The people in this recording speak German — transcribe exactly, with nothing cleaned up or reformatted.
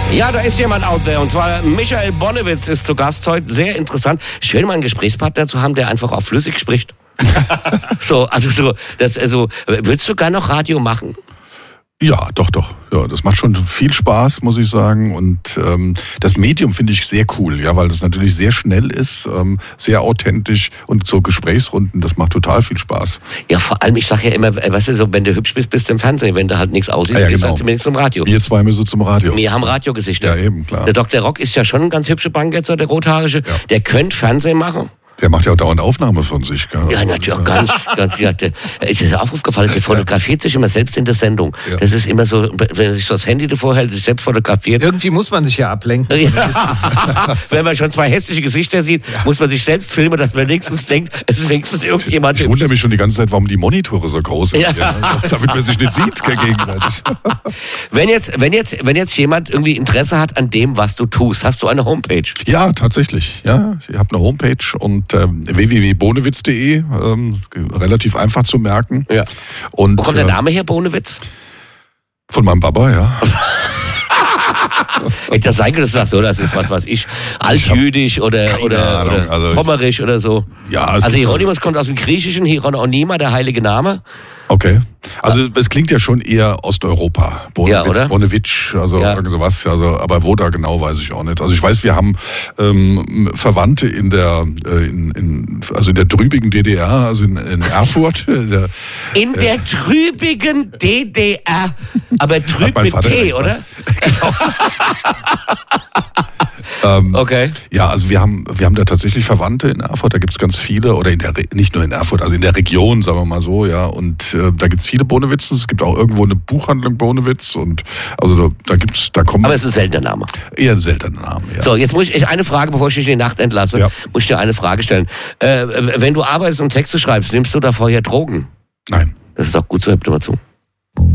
Ja, da ist jemand out there und zwar Michael Bonnewitz ist zu Gast heute. Sehr interessant. Schön, mal einen Gesprächspartner zu haben, der einfach auch flüssig spricht. so, also so, das, also, würdest du gar noch Radio machen? Ja, doch, doch. Ja, das macht schon viel Spaß, muss ich sagen. Und ähm, das Medium finde ich sehr cool, ja, weil das natürlich sehr schnell ist, ähm, sehr authentisch und so Gesprächsrunden, das macht total viel Spaß. Ja, vor allem, ich sage ja immer, weißt du, so, wenn du hübsch bist, bist du im Fernsehen. Wenn du halt nichts aussiehst, Ah, ja, bist du genau. halt zumindest zum Radio. Wir zwei müssen zum Radio. Wir haben Radiogesichter. Ja, eben, klar. Der Doktor Rock ist ja schon ein ganz hübscher Banketzer, der Rothaarische. Ja. Der könnte Fernsehen machen. Der macht ja auch dauernd Aufnahme von sich. Gell? Ja, natürlich auch ganz. ganz ja, der, es ist auch aufgefallen, der fotografiert sich immer selbst in der Sendung. Ja. Das ist immer so, wenn er sich das Handy davor hält, sich selbst fotografiert. Irgendwie muss man sich ja ablenken. Ja. Wenn man schon zwei hässliche Gesichter sieht, ja. muss man sich selbst filmen, dass man wenigstens denkt, es ist wenigstens irgendjemand. Ich wundere mich schon die ganze Zeit, warum die Monitore so groß sind. Ja. Ja, damit man sich nicht sieht gegenseitig. Wenn jetzt, wenn, jetzt, wenn jetzt jemand irgendwie Interesse hat an dem, was du tust, hast du eine Homepage? Ja, tatsächlich. Ja, ich habe eine Homepage und ähm, w w w punkt bonewitz punkt de, ähm, relativ einfach zu merken. Ja. Und, wo kommt der Name her, Bonewitz? Von meinem Papa, ja. Hätte das sein können, dass du sagst, so, das ist was, was ich, altjüdisch oder, oder, oder also pommerisch oder so. Ja, also Hieronymus kommt aus dem Griechischen, Hieronima, der heilige Name. Okay. Also es klingt ja schon eher Osteuropa. Bonewitz, ja, oder? Bonewitsch, also ja. irgend sowas. Also, aber wo da genau, weiß ich auch nicht. Also ich weiß, wir haben ähm, Verwandte in der, äh, in, in, also in der trübigen D D R, also in, in Erfurt. der, in der äh, trübigen D D R, aber trüb mit T, oder? Genau. Ähm, okay. Ja, also wir haben wir haben da tatsächlich Verwandte in Erfurt, da gibt's ganz viele, oder in der Re- nicht nur in Erfurt, also in der Region, sagen wir mal so, ja, und äh, da gibt's viele Bonewitzen, es gibt auch irgendwo eine Buchhandlung Bonewitz und also da, da gibt's, da kommen... Aber es ist ein seltener Name. Eher ein seltener Name, ja. So, jetzt muss ich eine Frage, bevor ich dich in die Nacht entlasse, ja. muss ich dir eine Frage stellen. Äh, wenn du arbeitest und Texte schreibst, nimmst du da vorher Drogen? Nein. Das ist auch gut, so hört mal zu.